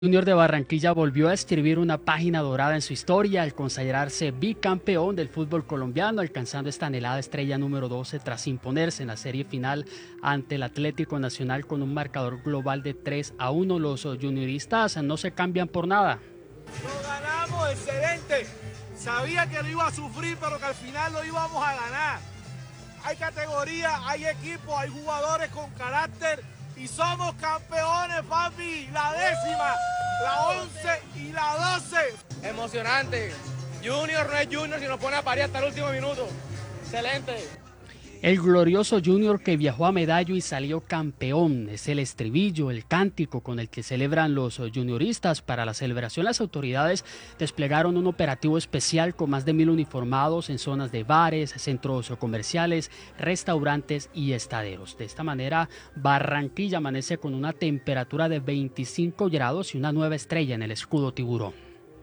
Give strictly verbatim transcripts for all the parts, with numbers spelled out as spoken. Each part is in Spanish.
Junior de Barranquilla volvió a escribir una página dorada en su historia al consagrarse bicampeón del fútbol colombiano, alcanzando esta anhelada estrella número doce tras imponerse en la serie final ante el Atlético Nacional con un marcador global de tres a uno. Los junioristas no se cambian por nada. Lo ganamos, excelente. Sabía que lo iba a sufrir, pero que al final lo íbamos a ganar. Hay categoría, hay equipo, hay jugadores con carácter. Y somos campeones, papi, la décima, la once y la doce. Emocionante. Junior no es Junior si nos pone a parir hasta el último minuto. Excelente. El glorioso Junior que viajó a Medallo y salió campeón. Es el estribillo, el cántico con el que celebran los junioristas. Para la celebración, las autoridades desplegaron un operativo especial con más de mil uniformados en zonas de bares, centros comerciales, restaurantes y estaderos. De esta manera, Barranquilla amanece con una temperatura de veinticinco grados y una nueva estrella en el escudo tiburón.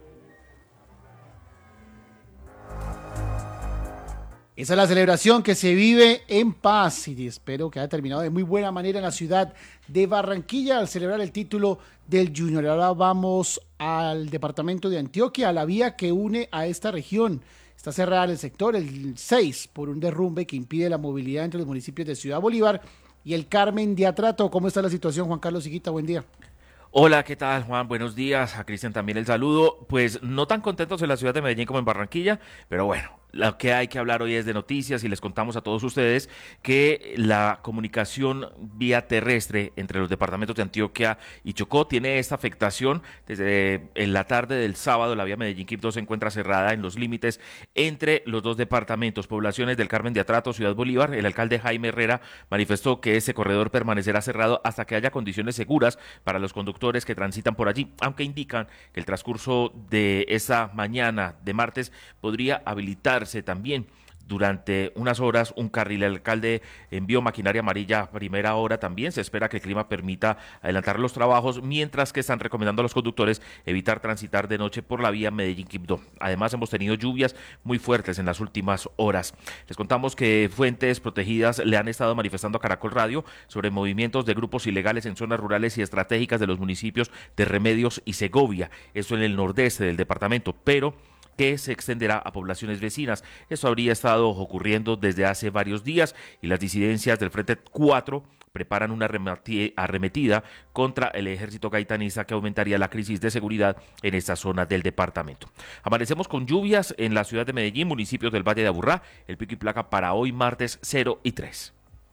Esa es la celebración que se vive en paz y espero que haya terminado de muy buena manera en la ciudad de Barranquilla al celebrar el título del Junior. Ahora vamos al departamento de Antioquia, a la vía que une a esta región. Está cerrada en el sector el seis por un derrumbe que impide la movilidad entre los municipios de Ciudad Bolívar y el Carmen de Atrato. ¿Cómo está la situación, Juan Carlos Higuita? Buen día. Hola, ¿qué tal, Juan? Buenos días. A Cristian también el saludo. Pues no tan contentos en la ciudad de Medellín como en Barranquilla, pero bueno, lo que hay que hablar hoy es de noticias y les contamos a todos ustedes que la comunicación vía terrestre entre los departamentos de Antioquia y Chocó tiene esta afectación. Desde en la tarde del sábado, la vía Medellín-Quibdó se encuentra cerrada en los límites entre los dos departamentos, poblaciones del Carmen de Atrato, Ciudad Bolívar. El alcalde Jaime Herrera manifestó que ese corredor permanecerá cerrado hasta que haya condiciones seguras para los conductores que transitan por allí, aunque indican que el transcurso de esa mañana de martes podría habilitarse también durante unas horas un carril. El alcalde envió maquinaria amarilla a primera hora también. Se espera que el clima permita adelantar los trabajos, mientras que están recomendando a los conductores evitar transitar de noche por la vía Medellín-Quibdó. Además, hemos tenido lluvias muy fuertes en las últimas horas. Les contamos que fuentes protegidas le han estado manifestando a Caracol Radio sobre movimientos de grupos ilegales en zonas rurales y estratégicas de los municipios de Remedios y Segovia, eso en el nordeste del departamento, pero que se extenderá a poblaciones vecinas. Esto habría estado ocurriendo desde hace varios días y las disidencias del Frente cuatro preparan una arremetida contra el ejército gaitanista que aumentaría la crisis de seguridad en esta zona del departamento. Amanecemos con lluvias en la ciudad de Medellín, municipios del Valle de Aburrá. El pico y placa para hoy martes cero y tres.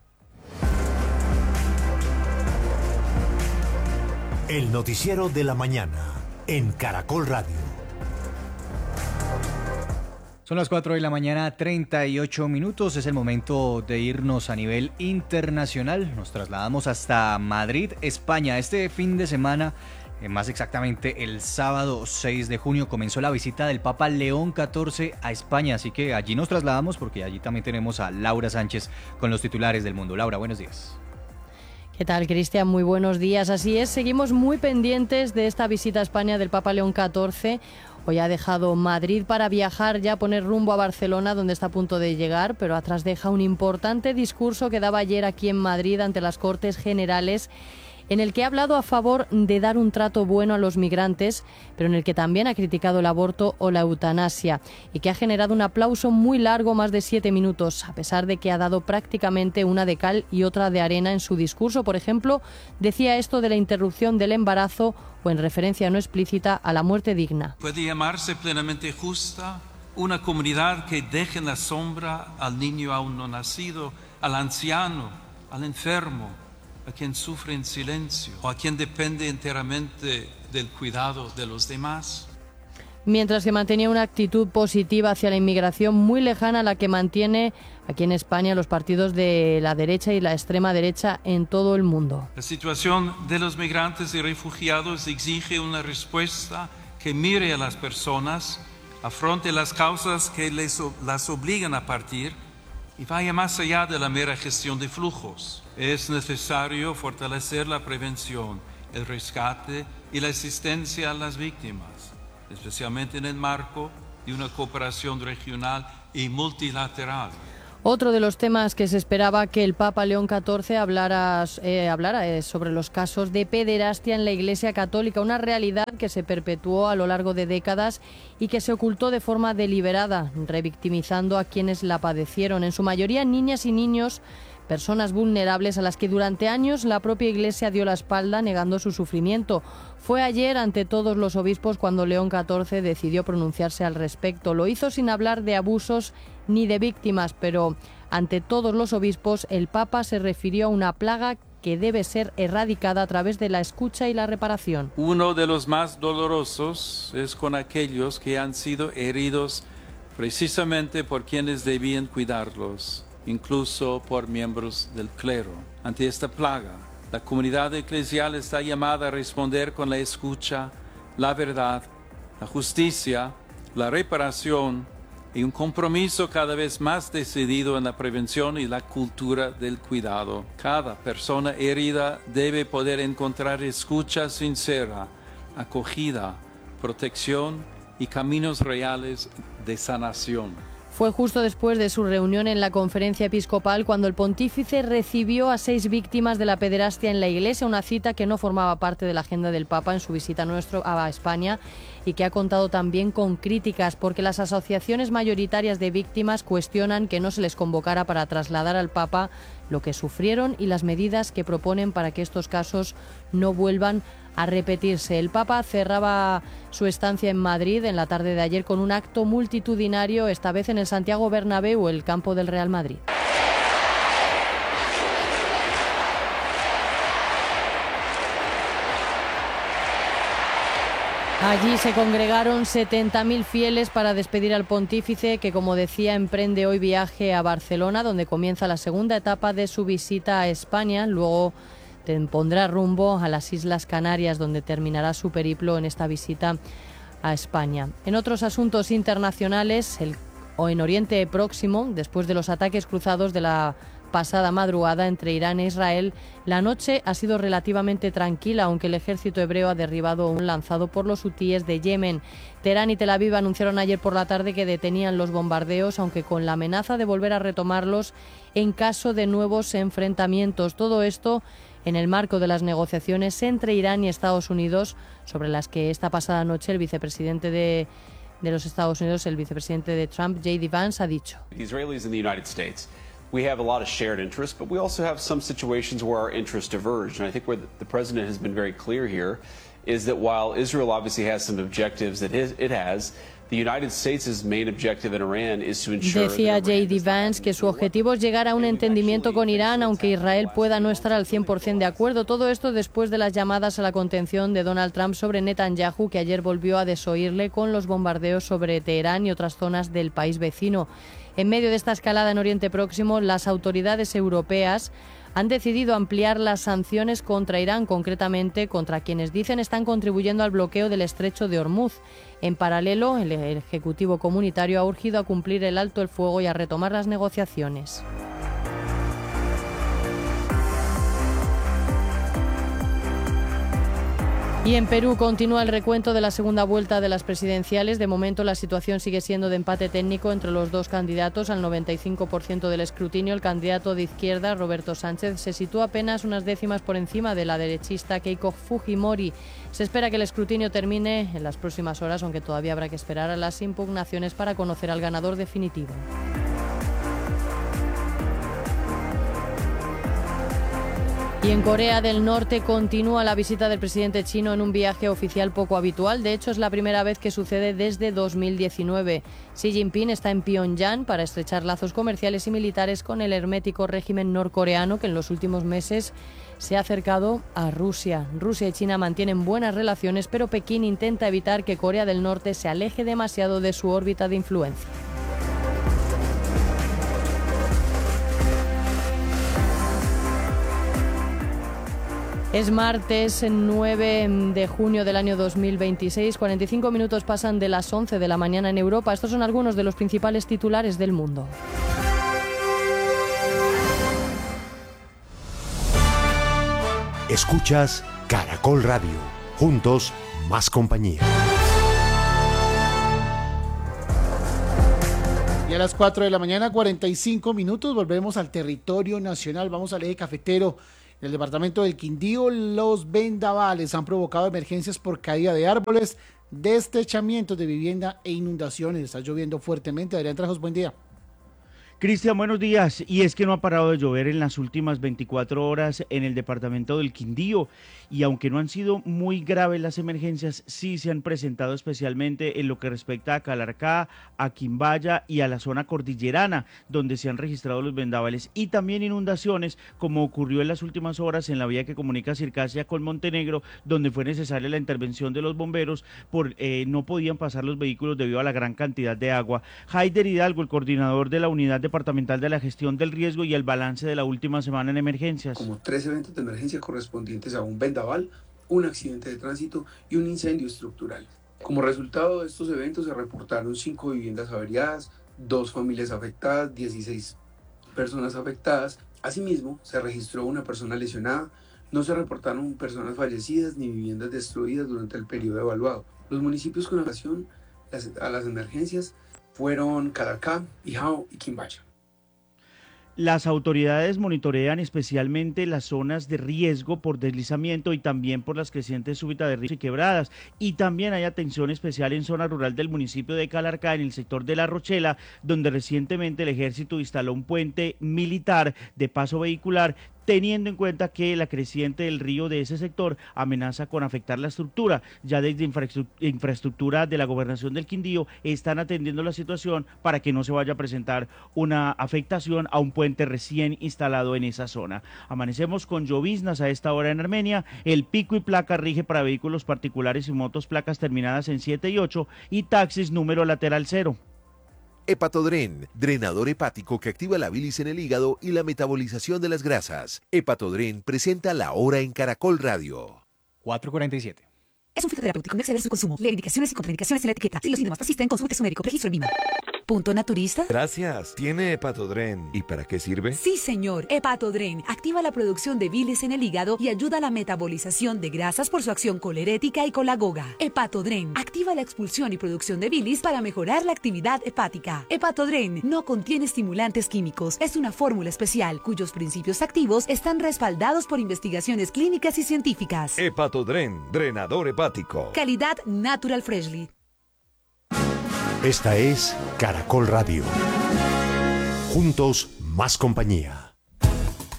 El noticiero de la mañana en Caracol Radio. Son las cuatro de la mañana, treinta y ocho minutos. Es el momento de irnos a nivel internacional. Nos trasladamos hasta Madrid, España. Este fin de semana, eh, más exactamente el sábado seis de junio, comenzó la visita del Papa León catorce a España. Así que allí nos trasladamos porque allí también tenemos a Laura Sánchez con los titulares del mundo. Laura, buenos días. ¿Qué tal, Cristian? Muy buenos días. Así es, seguimos muy pendientes de esta visita a España del Papa León catorce. Hoy ha dejado Madrid para viajar ya, poner rumbo a Barcelona, donde está a punto de llegar, pero atrás deja un importante discurso que daba ayer aquí en Madrid ante las Cortes Generales, en el que ha hablado a favor de dar un trato bueno a los migrantes, pero en el que también ha criticado el aborto o la eutanasia, y que ha generado un aplauso muy largo, más de siete minutos, a pesar de que ha dado prácticamente una de cal y otra de arena en su discurso. Por ejemplo, decía esto de la interrupción del embarazo o en referencia no explícita a la muerte digna. Puede llamarse plenamente justa una comunidad que deje en la sombra al niño aún no nacido, al anciano, al enfermo, a quien sufre en silencio o a quien depende enteramente del cuidado de los demás. Mientras que mantenía una actitud positiva hacia la inmigración muy lejana a la que mantiene aquí en España los partidos de la derecha y la extrema derecha en todo el mundo. La situación de los migrantes y refugiados exige una respuesta que mire a las personas, afronte las causas que les, las obligan a partir y vaya más allá de la mera gestión de flujos. Es necesario fortalecer la prevención, el rescate y la asistencia a las víctimas, especialmente en el marco de una cooperación regional y multilateral. Otro de los temas que se esperaba que el Papa León catorce hablara, eh, hablara es sobre los casos de pederastia en la Iglesia Católica, una realidad que se perpetuó a lo largo de décadas y que se ocultó de forma deliberada, revictimizando a quienes la padecieron, en su mayoría niñas y niños, personas vulnerables a las que durante años la propia Iglesia dio la espalda negando su sufrimiento. Fue ayer ante todos los obispos cuando León catorce decidió pronunciarse al respecto. Lo hizo sin hablar de abusos ni de víctimas, pero ante todos los obispos el Papa se refirió a una plaga que debe ser erradicada a través de la escucha y la reparación. Uno de los más dolorosos es con aquellos que han sido heridos precisamente por quienes debían cuidarlos, incluso por miembros del clero. Ante esta plaga, la comunidad eclesial está llamada a responder con la escucha, la verdad, la justicia, la reparación y un compromiso cada vez más decidido en la prevención y la cultura del cuidado. Cada persona herida debe poder encontrar escucha sincera, acogida, protección y caminos reales de sanación. Fue justo después de su reunión en la conferencia episcopal cuando el pontífice recibió a seis víctimas de la pederastia en la Iglesia, una cita que no formaba parte de la agenda del Papa en su visita nuestro a España y que ha contado también con críticas porque las asociaciones mayoritarias de víctimas cuestionan que no se les convocara para trasladar al Papa lo que sufrieron y las medidas que proponen para que estos casos no vuelvan a repetirse. El Papa cerraba su estancia en Madrid en la tarde de ayer con un acto multitudinario, esta vez en el Santiago Bernabéu, el campo del Real Madrid. Allí se congregaron setenta mil fieles para despedir al pontífice que, como decía, emprende hoy viaje a Barcelona, donde comienza la segunda etapa de su visita a España. Luego pondrá rumbo a las Islas Canarias, donde terminará su periplo en esta visita a España. En otros asuntos internacionales, el, o en Oriente Próximo, después de los ataques cruzados de la pasada madrugada entre Irán e Israel, la noche ha sido relativamente tranquila, aunque el ejército hebreo ha derribado un lanzado por los hutíes de Yemen. Teherán y Tel Aviv anunciaron ayer por la tarde que detenían los bombardeos, aunque con la amenaza de volver a retomarlos en caso de nuevos enfrentamientos. Todo esto en el marco de las negociaciones entre Irán y Estados Unidos, sobre las que esta pasada noche el vicepresidente de, de los Estados Unidos, el vicepresidente de Trump, J D Vance, ha dicho: The Israelis and the United States, we have a lot of shared interests, but we also have some situations where our interests diverge. And I think where the president has been very clear here is that while Israel obviously has some objectives that it has, the United States' main objective in Iran is to ensure. Decía J D Vance que su objetivo es llegar a un entendimiento con Irán, aunque Israel pueda no estar al cien por ciento de acuerdo. Todo esto después de las llamadas a la contención de Donald Trump sobre Netanyahu, que ayer volvió a desoírle con los bombardeos sobre Teherán y otras zonas del país vecino. En medio de esta escalada en Oriente Próximo, las autoridades europeas han decidido ampliar las sanciones contra Irán, concretamente contra quienes dicen están contribuyendo al bloqueo del estrecho de Hormuz. En paralelo, el Ejecutivo Comunitario ha urgido a cumplir el alto el fuego y a retomar las negociaciones. Y en Perú continúa el recuento de la segunda vuelta de las presidenciales. De momento la situación sigue siendo de empate técnico entre los dos candidatos. Al noventa y cinco por ciento del escrutinio, el candidato de izquierda, Roberto Sánchez, se sitúa apenas unas décimas por encima de la derechista Keiko Fujimori. Se espera que el escrutinio termine en las próximas horas, aunque todavía habrá que esperar a las impugnaciones para conocer al ganador definitivo. Y en Corea del Norte continúa la visita del presidente chino en un viaje oficial poco habitual. De hecho, es la primera vez que sucede desde dos mil diecinueve. Xi Jinping está en Pyongyang para estrechar lazos comerciales y militares con el hermético régimen norcoreano, que en los últimos meses se ha acercado a Rusia. Rusia y China mantienen buenas relaciones, pero Pekín intenta evitar que Corea del Norte se aleje demasiado de su órbita de influencia. Es martes nueve de junio del año dos mil veintiséis, cuarenta y cinco minutos pasan de las once de la mañana en Europa. Estos son algunos de los principales titulares del mundo. Escuchas Caracol Radio. Juntos, más compañía. Y Ya a las cuatro de la mañana, cuarenta y cinco minutos, volvemos al territorio nacional. Vamos al eje cafetero. En el departamento del Quindío, los vendavales han provocado emergencias por caída de árboles, destrechamientos de vivienda e inundaciones. Está lloviendo fuertemente. Adrián Trajos, buen día. Cristian, buenos días. Y es que no ha parado de llover en las últimas veinticuatro horas en el departamento del Quindío. Y aunque no han sido muy graves las emergencias, sí se han presentado especialmente en lo que respecta a Calarcá, a Quimbaya y a la zona cordillerana, donde se han registrado los vendavales y también inundaciones, como ocurrió en las últimas horas en la vía que comunica Circasia con Montenegro, donde fue necesaria la intervención de los bomberos, por eh, no podían pasar los vehículos debido a la gran cantidad de agua. Haider Hidalgo, el coordinador de la Unidad Departamental de la Gestión del Riesgo y el balance de la última semana en emergencias. Como tres eventos de emergencia correspondientes a un vendaval, un accidente de tránsito y un incendio estructural. Como resultado de estos eventos se reportaron cinco viviendas averiadas, dos familias afectadas, dieciséis personas afectadas. Asimismo, se registró una persona lesionada. No se reportaron personas fallecidas ni viviendas destruidas durante el periodo evaluado. Los municipios con relación a las emergencias fueron Calarcá, Ijao y Quimbaya. Las autoridades monitorean especialmente las zonas de riesgo por deslizamiento y también por las crecientes súbitas de ríos y quebradas. Y también hay atención especial en zona rural del municipio de Calarcá, en el sector de La Rochela, donde recientemente el ejército instaló un puente militar de paso vehicular, teniendo en cuenta que la creciente del río de ese sector amenaza con afectar la estructura. Ya desde infraestructura de la gobernación del Quindío están atendiendo la situación para que no se vaya a presentar una afectación a un puente recién instalado en esa zona. Amanecemos con lloviznas a esta hora en Armenia. El pico y placa rige para vehículos particulares y motos placas terminadas en siete y ocho y taxis número lateral cero. Hepatodren, drenador hepático que activa la bilis en el hígado y la metabolización de las grasas. Hepatodren presenta La Hora en Caracol Radio. cuatro cuarenta y siete. Es un fitoterápico, no exceder su consumo. Lee indicaciones y contraindicaciones en la etiqueta. Si los síntomas persisten, consulte a su médico. Registro en Lima. ¿Punto naturista? Gracias. ¿Tiene Hepatodren? ¿Y para qué sirve? Sí, señor. Hepatodren activa la producción de bilis en el hígado y ayuda a la metabolización de grasas por su acción colerética y colagoga. Hepatodren activa la expulsión y producción de bilis para mejorar la actividad hepática. Hepatodren no contiene estimulantes químicos. Es una fórmula especial cuyos principios activos están respaldados por investigaciones clínicas y científicas. Hepatodren, drenador hepático. Calidad Natural Freshly. Esta es Caracol Radio. Juntos, más compañía.